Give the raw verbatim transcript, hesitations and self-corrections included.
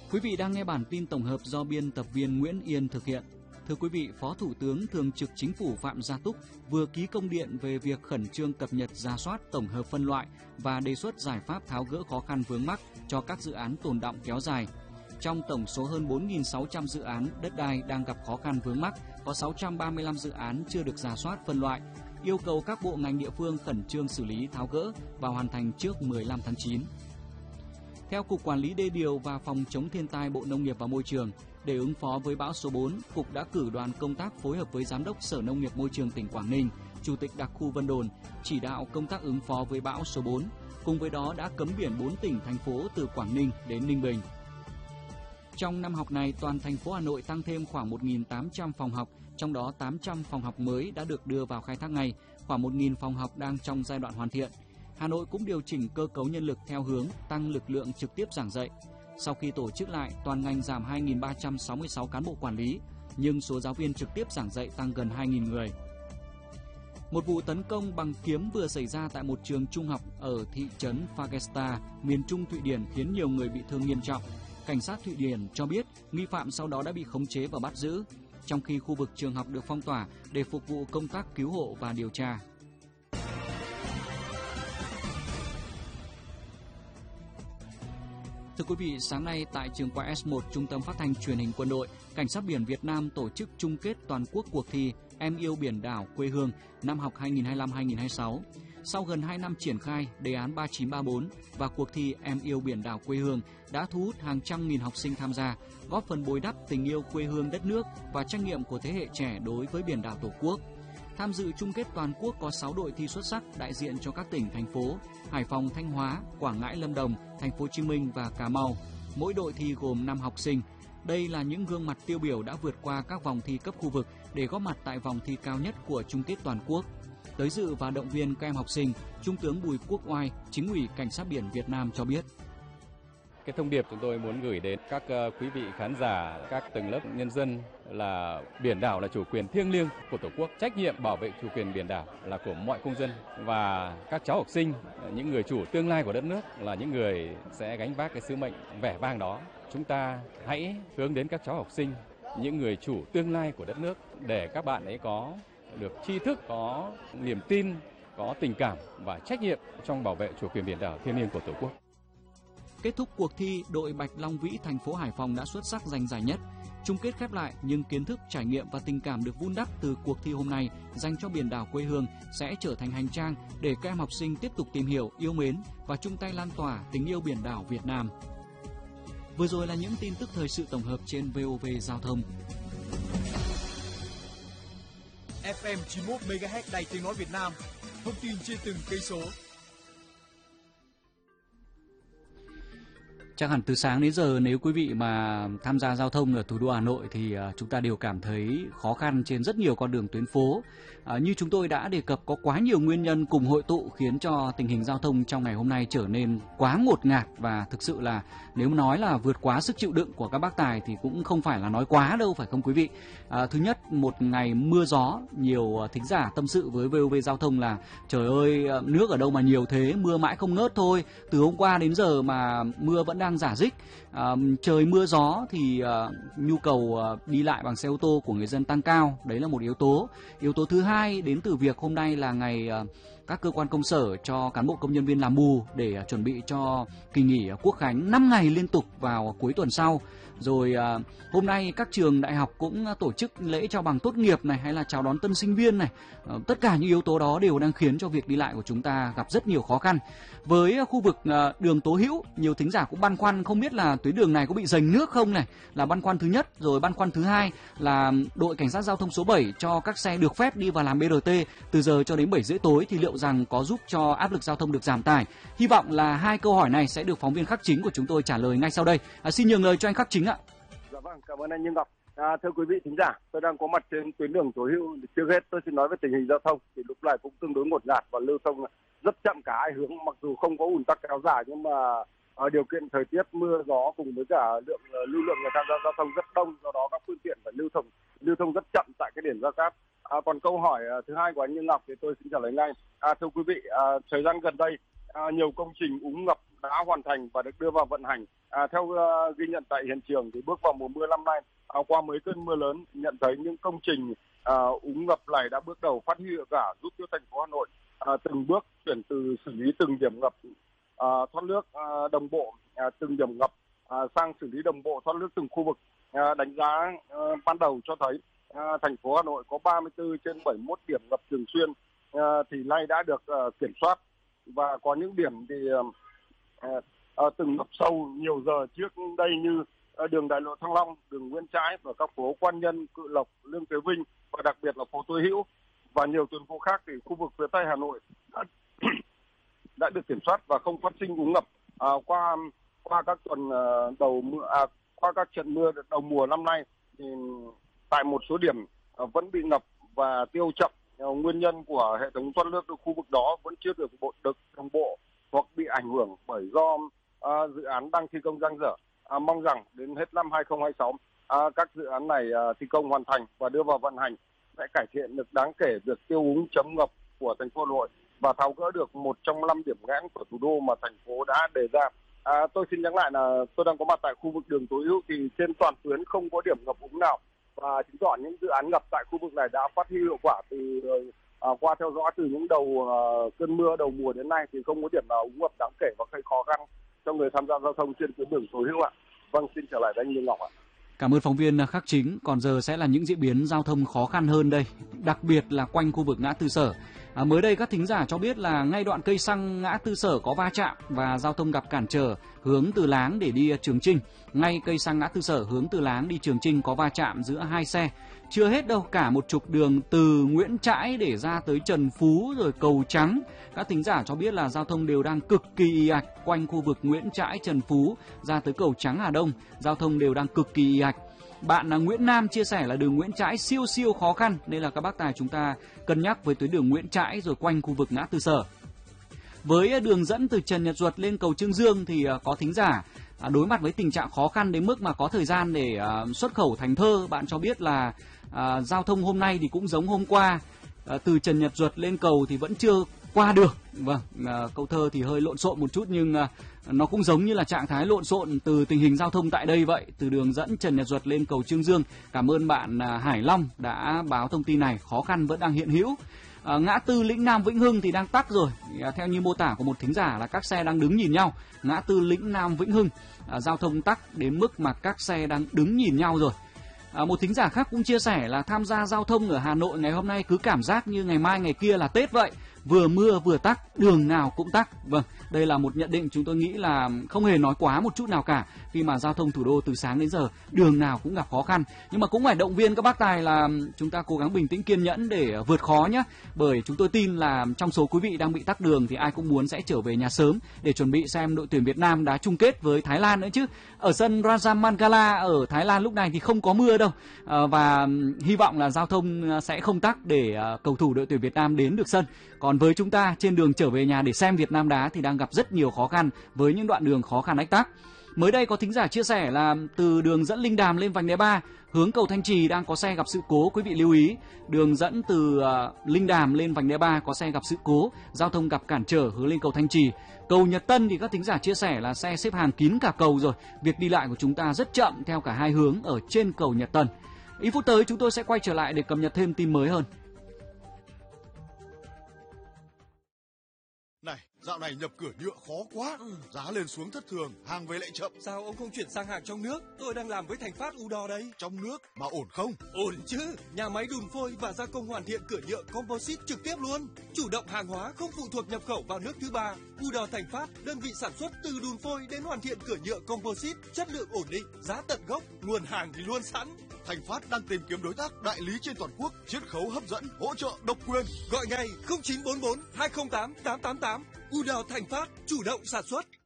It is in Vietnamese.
Quý vị đang nghe bản tin tổng hợp do biên tập viên Nguyễn Yên thực hiện. Thưa quý vị, Phó Thủ tướng Thường trực Chính phủ Phạm Gia Túc vừa ký công điện về việc khẩn trương cập nhật rà soát tổng hợp phân loại và đề xuất giải pháp tháo gỡ khó khăn vướng mắc cho các dự án tồn đọng kéo dài. Trong tổng số hơn bốn nghìn sáu trăm dự án đất đai đang gặp khó khăn vướng mắc, có sáu trăm ba mươi lăm dự án chưa được rà soát phân loại, yêu cầu các bộ ngành địa phương khẩn trương xử lý tháo gỡ và hoàn thành trước mười lăm tháng chín. Theo Cục Quản lý Đê điều và Phòng chống thiên tai Bộ Nông nghiệp và Môi trường, để ứng phó với bão số bốn, Cục đã cử đoàn công tác phối hợp với Giám đốc Sở Nông nghiệp Môi trường tỉnh Quảng Ninh, Chủ tịch Đặc khu Vân Đồn, chỉ đạo công tác ứng phó với bão số bốn. Cùng với đó đã cấm biển bốn tỉnh, thành phố từ Quảng Ninh đến Ninh Bình. Trong năm học này, toàn thành phố Hà Nội tăng thêm khoảng một nghìn tám trăm phòng học, trong đó tám trăm phòng học mới đã được đưa vào khai thác ngay, khoảng một nghìn phòng học đang trong giai đoạn hoàn thiện. Hà Nội cũng điều chỉnh cơ cấu nhân lực theo hướng tăng lực lượng trực tiếp giảng dạy. Sau khi tổ chức lại, toàn ngành giảm hai nghìn ba trăm sáu mươi sáu cán bộ quản lý, nhưng số giáo viên trực tiếp giảng dạy tăng gần hai nghìn người. Một vụ tấn công bằng kiếm vừa xảy ra tại một trường trung học ở thị trấn Fagersta, miền Trung Thụy Điển khiến nhiều người bị thương nghiêm trọng. Cảnh sát Thụy Điển cho biết nghi phạm sau đó đã bị khống chế và bắt giữ, trong khi khu vực trường học được phong tỏa để phục vụ công tác cứu hộ và điều tra. Thưa quý vị, sáng nay tại trường quay S một Trung tâm Phát thanh Truyền hình Quân đội, Cảnh sát biển Việt Nam tổ chức chung kết toàn quốc cuộc thi Em yêu biển đảo quê hương năm học hai nghìn không trăm hai mươi lăm hai nghìn không trăm hai mươi sáu. Sau gần hai năm triển khai đề án ba chín ba bốn và cuộc thi Em yêu biển đảo quê hương đã thu hút hàng trăm nghìn học sinh tham gia, góp phần bồi đắp tình yêu quê hương đất nước và trách nhiệm của thế hệ trẻ đối với biển đảo Tổ quốc. Tham dự chung kết toàn quốc có sáu đội thi xuất sắc đại diện cho các tỉnh, thành phố Hải Phòng, Thanh Hóa, Quảng Ngãi, Lâm Đồng, Thành phố Hồ Chí Minh và Cà Mau. Mỗi đội thi gồm năm học sinh. Đây là những gương mặt tiêu biểu đã vượt qua các vòng thi cấp khu vực để góp mặt tại vòng thi cao nhất của chung kết toàn quốc. Tới dự và động viên các em học sinh, Trung tướng Bùi Quốc Oai, Chính ủy Cảnh sát biển Việt Nam cho biết. Cái thông điệp chúng tôi muốn gửi đến các quý vị khán giả, các tầng lớp nhân dân là biển đảo là chủ quyền thiêng liêng của Tổ quốc, trách nhiệm bảo vệ chủ quyền biển đảo là của mọi công dân, và các cháu học sinh, những người chủ tương lai của đất nước là những người sẽ gánh vác cái sứ mệnh vẻ vang đó. Chúng ta hãy hướng đến các cháu học sinh, những người chủ tương lai của đất nước, để các bạn ấy có được tri thức, có niềm tin, có tình cảm và trách nhiệm trong bảo vệ chủ quyền biển đảo thiêng liêng của Tổ quốc. Kết thúc cuộc thi, đội Bạch Long Vĩ thành phố Hải Phòng đã xuất sắc giành giải nhất. Chung kết khép lại, nhưng kiến thức, trải nghiệm và tình cảm được vun đắp từ cuộc thi hôm nay dành cho biển đảo quê hương sẽ trở thành hành trang để các em học sinh tiếp tục tìm hiểu, yêu mến và chung tay lan tỏa tình yêu biển đảo Việt Nam. Vừa rồi là những tin tức thời sự tổng hợp trên vê o vê Giao thông. ép em chín mươi mốt mê ga héc Đài Tiếng nói Việt Nam, thông tin trên từng cây số. Chắc hẳn từ sáng đến giờ nếu quý vị mà tham gia giao thông ở thủ đô Hà Nội thì chúng ta đều cảm thấy khó khăn trên rất nhiều con đường tuyến phố. À, như chúng tôi đã đề cập, có quá nhiều nguyên nhân cùng hội tụ khiến cho tình hình giao thông trong ngày hôm nay trở nên quá ngột ngạt, và thực sự là nếu nói là vượt quá sức chịu đựng của các bác tài thì cũng không phải là nói quá đâu, phải không quý vị? À, thứ nhất, một ngày mưa gió, nhiều thính giả tâm sự với vê o vê Giao thông là trời ơi, nước ở đâu mà nhiều thế, mưa mãi không ngớt thôi, từ hôm qua đến giờ mà mưa vẫn đang rả rích. À, trời mưa gió thì à, nhu cầu à, đi lại bằng xe ô tô của người dân tăng cao, đấy là một yếu tố. Yếu tố thứ hai đến từ việc hôm nay là ngày à, các cơ quan công sở cho cán bộ công nhân viên làm bù để à, chuẩn bị cho kỳ nghỉ à, Quốc khánh năm ngày liên tục vào cuối tuần sau. Rồi à, hôm nay các trường đại học cũng à, tổ chức lễ trao bằng tốt nghiệp này, hay là chào đón tân sinh viên này. À, tất cả những yếu tố đó đều đang khiến cho việc đi lại của chúng ta gặp rất nhiều khó khăn. Với à, khu vực à, đường Tố Hữu, nhiều thính giả cũng băn khoăn không biết là tuyến đường này có bị dành nước không này, là băn khoăn thứ nhất. Rồi băn khoăn thứ hai là đội cảnh sát giao thông số bảy cho các xe được phép đi vào làn bê rờ tê từ giờ cho đến bảy rưỡi tối thì liệu rằng có giúp cho áp lực giao thông được giảm tải? Hy vọng là hai câu hỏi này sẽ được phóng viên Khắc Chính của chúng tôi trả lời ngay sau đây. À, xin nhường lời cho anh Khắc Chính ạ. Dạ vâng, cảm ơn anh Như Ngọc. À, thưa quý vị thính giả, tôi đang có mặt trên tuyến đường Tố Hữu. Trước hết tôi xin nói về tình hình giao thông thì lúc này cũng tương đối ngột ngạt và lưu thông rất chậm cả hai hướng, mặc dù không có ùn tắc kéo dài nhưng mà ở điều kiện thời tiết mưa gió cùng với cả lượng lưu lượng người tham gia giao thông rất đông, do đó các phương tiện phải lưu thông lưu thông rất chậm tại cái điểm giao cắt. À, còn câu hỏi thứ hai của anh Như Ngọc thì tôi xin trả lời ngay. À, thưa quý vị, à, thời gian gần đây À, nhiều công trình úng ngập đã hoàn thành và được đưa vào vận hành. À, theo uh, ghi nhận tại hiện trường thì bước vào mùa mưa năm nay, à, qua mấy cơn mưa lớn, nhận thấy những công trình à, úng ngập này đã bước đầu phát huy hiệu quả, giúp cho thành phố Hà Nội à, từng bước chuyển từ xử lý từng điểm ngập à, thoát nước à, đồng bộ à, từng điểm ngập à, sang xử lý đồng bộ thoát nước từng khu vực. À, đánh giá à, ban đầu cho thấy à, thành phố Hà Nội có ba mươi tư trên bảy mươi mốt điểm ngập thường xuyên à, thì nay đã được à, kiểm soát, và có những điểm thì à, à, từng ngập sâu nhiều giờ trước đây như à, đường Đại lộ Thăng Long, đường Nguyễn Trãi và các phố Quan Nhân, Cự Lộc, Lương Thế Vinh và đặc biệt là phố Tô Hữu và nhiều tuyến phố khác thì khu vực phía Tây Hà Nội đã, đã được kiểm soát và không phát sinh úng ngập. À, qua qua các tuần à, đầu mưa à, qua các trận mưa đầu mùa năm nay thì tại một số điểm à, vẫn bị ngập và tiêu chậm. Nguyên nhân của hệ thống thoát nước từ khu vực đó vẫn chưa được bộ được đồng bộ hoặc bị ảnh hưởng bởi do uh, dự án đang thi công dang dở. Uh, mong rằng đến hết năm hai không hai sáu uh, các dự án này uh, thi công hoàn thành và đưa vào vận hành sẽ cải thiện được đáng kể việc tiêu úng chống ngập của thành phố Hà Nội và tháo gỡ được một trong năm điểm nghẽn của thủ đô mà thành phố đã đề ra. Uh, tôi xin nhắc lại là tôi đang có mặt tại khu vực đường Tô Hữu, thì trên toàn tuyến không có điểm ngập úng nào, và chứng tỏ những dự án ngập tại khu vực này đã phát huy hiệu quả. Từ à, qua theo dõi từ những đầu à, cơn mưa đầu mùa đến nay thì không có điểm nào úng ngập đáng kể và gây khó khăn cho người tham gia giao thông trên tuyến đường Tô Hữu ạ. Vâng, xin trở lại với anh Minh Ngọc ạ. Cảm ơn phóng viên Khắc Chính. Còn giờ sẽ là những diễn biến giao thông khó khăn hơn đây, đặc biệt là quanh khu vực ngã tư Sở. À, mới đây các thính giả cho biết là ngay đoạn cây xăng ngã tư Sở có va chạm và giao thông gặp cản trở hướng từ Láng để đi Trường Chinh. Ngay cây xăng ngã tư Sở hướng từ Láng đi Trường Chinh có va chạm giữa hai xe. Chưa hết đâu, cả một trục đường từ Nguyễn Trãi để ra tới Trần Phú rồi Cầu Trắng. Các thính giả cho biết là giao thông đều đang cực kỳ ì ạch quanh khu vực Nguyễn Trãi, Trần Phú ra tới Cầu Trắng Hà Đông. Giao thông đều đang cực kỳ ì ạch. Bạn là Nguyễn Nam chia sẻ là đường Nguyễn Trãi siêu siêu khó khăn nên là các bác tài chúng ta cân nhắc với tuyến đường Nguyễn Trãi rồi quanh khu vực ngã tư Sở. Với đường dẫn từ Trần Nhật Duật lên cầu Trương Dương thì có thính giả đối mặt với tình trạng khó khăn đến mức mà có thời gian để xuất khẩu thành thơ. Bạn cho biết là à, giao thông hôm nay thì cũng giống hôm qua, à, từ Trần Nhật Duật lên cầu thì vẫn chưa qua được. Vâng, à, câu thơ thì hơi lộn xộn một chút nhưng à, nó cũng giống như là trạng thái lộn xộn từ tình hình giao thông tại đây vậy, từ đường dẫn Trần Nhật Duật lên cầu Trương Dương. Cảm ơn bạn à, Hải Long đã báo thông tin này, khó khăn vẫn đang hiện hữu. À, ngã tư Lĩnh Nam Vĩnh Hưng thì đang tắc rồi, à, theo như mô tả của một thính giả là các xe đang đứng nhìn nhau. Ngã tư Lĩnh Nam Vĩnh Hưng à, giao thông tắc đến mức mà các xe đang đứng nhìn nhau rồi. À, một thính giả khác cũng chia sẻ là tham gia giao thông ở Hà Nội ngày hôm nay cứ cảm giác như ngày mai ngày kia là Tết vậy, vừa mưa vừa tắc, đường nào cũng tắc. Vâng, đây là một nhận định chúng tôi nghĩ là không hề nói quá một chút nào cả, khi mà giao thông thủ đô từ sáng đến giờ đường nào cũng gặp khó khăn. Nhưng mà cũng phải động viên các bác tài là chúng ta cố gắng bình tĩnh kiên nhẫn để vượt khó nhé, bởi chúng tôi tin là trong số quý vị đang bị tắc đường thì ai cũng muốn sẽ trở về nhà sớm để chuẩn bị xem đội tuyển Việt Nam đá chung kết với Thái Lan nữa chứ. Ở sân Raja Mangala ở Thái Lan lúc này thì không có mưa đâu, à, và hy vọng là giao thông sẽ không tắc để uh, cầu thủ đội tuyển Việt Nam đến được sân. Còn với chúng ta trên đường trở về nhà để xem Việt Nam đá thì đang gặp rất nhiều khó khăn với những đoạn đường khó khăn ách tắc. Mới đây có thính giả chia sẻ là từ đường dẫn Linh Đàm lên vành đai ba hướng cầu Thanh Trì đang có xe gặp sự cố, quý vị lưu ý. Đường dẫn từ uh, Linh Đàm lên vành đai ba có xe gặp sự cố, giao thông gặp cản trở hướng lên cầu Thanh Trì. Cầu Nhật Tân thì các thính giả chia sẻ là xe xếp hàng kín cả cầu rồi, việc đi lại của chúng ta rất chậm theo cả hai hướng ở trên cầu Nhật Tân. Ít phút tới chúng tôi sẽ quay trở lại để cập nhật thêm tin mới hơn. Này, dạo này nhập cửa nhựa khó quá, ừ. Giá lên xuống thất thường, hàng về lại chậm. Sao ông không chuyển sang hàng trong nước? Tôi đang làm với Thành Phát Udo đây. Trong nước mà ổn không? Ổn chứ, nhà máy đùn phôi và gia công hoàn thiện cửa nhựa composite trực tiếp luôn. Chủ động hàng hóa không phụ thuộc nhập khẩu vào nước thứ ba. Udo Thành Phát, đơn vị sản xuất từ đùn phôi đến hoàn thiện cửa nhựa composite, chất lượng ổn định, giá tận gốc, nguồn hàng thì luôn sẵn. Thành Phát đang tìm kiếm đối tác đại lý trên toàn quốc, chiết khấu hấp dẫn, hỗ trợ độc quyền. Gọi ngay không chín bốn bốn hai không tám tám tám tám. Udo Thành Phát, chủ động sản xuất.